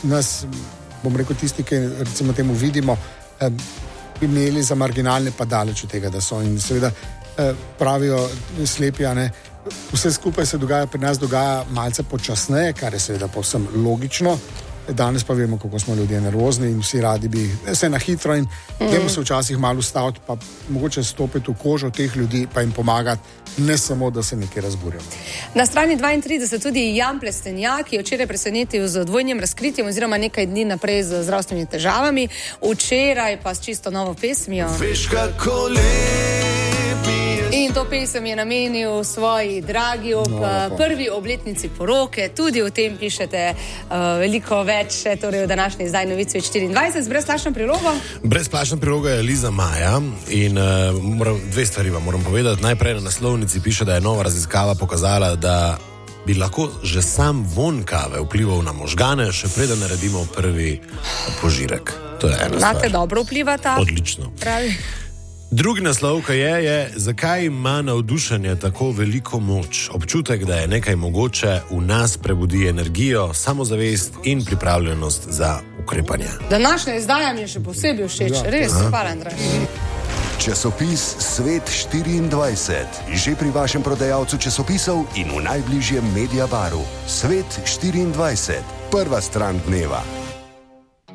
nas, bom rekel, tisti, ki recimo temu vidimo, imeli za marginalne, pa daleč od tega, da so. In seveda pravijo slepi, a ne, vse skupaj se dogaja, pri nas dogaja malce počasneje, kar je seveda povsem logično. Danes pa vemo, kako smo ljudje nervozni in vsi radi bi vse na hitro in dajmo se včasih malo ustaviti, pa mogoče stopiti v kožo teh ljudi, pa jim pomagati, ne samo, da se nekaj razburjamo. Na strani 32 tudi Jan Plestenjak, ki je včeraj presenetil z dvojnim razkritjem oziroma nekaj dni naprej z zdravstvenimi težavami, včeraj pa s čisto novo pesmijo. Veš, kako in to pesem je namenil svoji dragi ob prvi obletnici poroke. Tudi o tem pišete veliko več, torej v današnji izdaji Novice 24 z brezplačno prilogo. Brezplačna priloga je Liza Maja in dve stvari vam moram povedati. Najprej na naslovnici piše, da je nova raziskava pokazala, da bi lahko že sam vonj kave vplival na možgane, še preden naredimo prvi požirek. To je ena stvar. Znate dobro vplivata? Odlično. Pravi. Drugi naslov, ki je, zakaj ima navdušenje tako veliko moč? Občutek, da je nekaj mogoče, v nas prebudi energijo, samozavest in pripravljenost za ukrepanje. Današnja izdaja mi je še posebej všeč. Res, hvala, Andrej. Časopis Svet 24. Že pri vašem prodajalcu časopisov in v najbližjem Mediabaru. Svet 24. Prva stran dneva.